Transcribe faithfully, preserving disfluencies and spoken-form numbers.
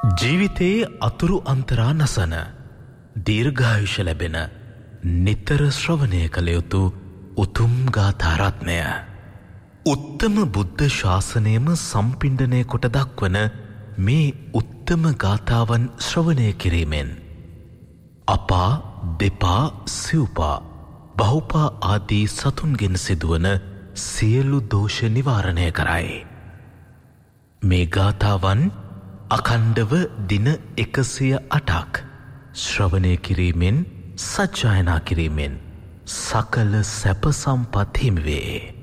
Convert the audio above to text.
ජීවිතයේ අතුරු අන්තරා නසන දීර්ඝායුෂ ලැබෙන නිතර ශ්‍රවණය කළ යුතු උතුම් ගාථා රත්නය. උත්තම බුද්ධ ශාසනයම සම්පිණ්ඩනය කොට දක්වන මේ උත්තම ගාථාවන් ශ්‍රවණය කිරීමෙන් අපා දෙපා සිව්පා බහුපා ආදී සතුන්ගෙන් සිදුවන සියලු දෝෂ නිවාරණය කරයි. මේ ගාථාවන් අඛණ්ඩව දින එකසිය අටක් ශ්‍රවණය කිරීමෙන් සජ්ජායනා කිරීමෙන් සකල සැප සම්පත් හිමි වේ.